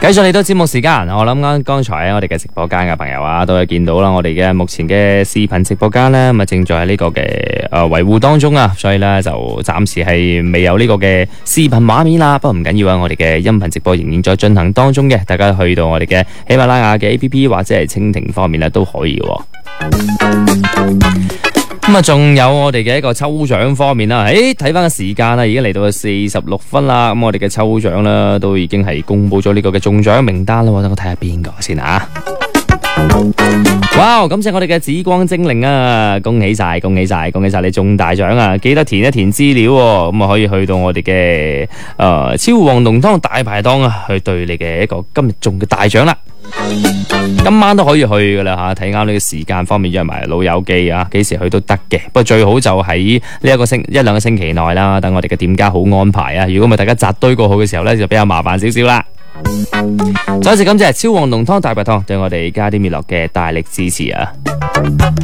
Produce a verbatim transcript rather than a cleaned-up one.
繼續嚟到節目時間，我諗啱剛才我哋嘅直播間嘅朋友啊，都係見到啦，我哋嘅目前嘅視頻直播間呢，咁啊正在喺呢個嘅誒維護當中啊，所以呢，就暫時係未有呢個嘅視頻畫面啦。不過唔緊要啊，我哋嘅音頻直播仍然在進行當中嘅，大家去到我哋嘅喜馬拉雅嘅 A P P 或者係蜻蜓方面呢都可以嘅。咁啊，仲有我哋嘅一個抽獎方面啦。誒，睇翻個時間啦，已經嚟到四十六分啦。咁我哋嘅抽獎啦，都已經係公布咗呢個嘅中獎名單啦。等我睇下邊個先啊！哇！感謝我哋嘅紫光精靈啊，恭喜晒，恭喜晒，恭喜晒你中大獎啊！記得填一填資料喎，咁啊可以去到我哋嘅誒超旺濃湯大排檔啊，去對你嘅一個今日中嘅大獎啦。今晚都可以去噶啦吓，睇啱呢個時間方面約埋老友記啊，幾時去都得嘅。不過最好就喺呢一個星一兩個星期內啦，等我哋嘅店家好安排啊。如果唔係大家扎堆過去嘅時候呢，就比較麻煩少少啦。再一次感謝超旺濃湯大排檔對我哋加啲麵樂嘅大力支持啊！